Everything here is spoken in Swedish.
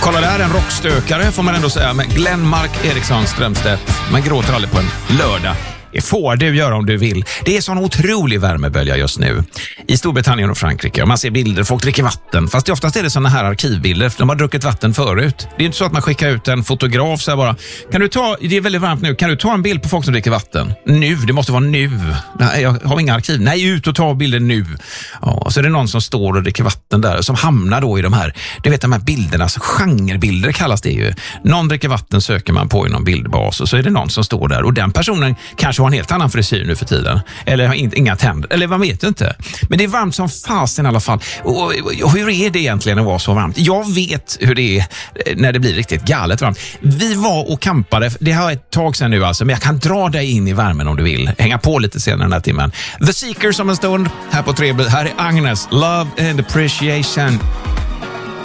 Kolla där, en rockstökare får man ändå säga, med Glenmark Eriksson Strömstedt. Man gråter aldrig på en lördag. Det får du göra om du vill. Det är sån otrolig värmebölja just nu i Storbritannien och Frankrike. Och man ser bilder, folk dricker vatten. Fast det oftast är det såna här arkivbilder, för de har druckit vatten förut. Det är inte så att man skickar ut en fotograf så här bara. Kan du ta, det är väldigt varmt nu, kan du ta en bild på folk som dricker vatten? Nu, det måste vara nu. Nej, jag har inga arkiv. Nej, ut och ta bilder nu. Ja, och så är det någon som står och dricker vatten där, som hamnar då i de här, du vet de här bilderna, så genrebilder kallas det ju. Någon dricker vatten söker man på i någon bildbas och så är det någon som står där och den personen kanske har en helt annan frisyr nu för tiden. Eller har inga tänder. Eller man vet inte. Men det är varmt som fasen i alla fall. Och hur är det egentligen att vara så varmt? Jag vet hur det är när det blir riktigt galet varmt. Vi var och campade. Det har ett tag sedan nu alltså. Men jag kan dra dig in i värmen om du vill. Hänga på lite senare den här timmen. The Seekers om en stund. Här på Trebly. Här är Agnes. Love and Appreciation.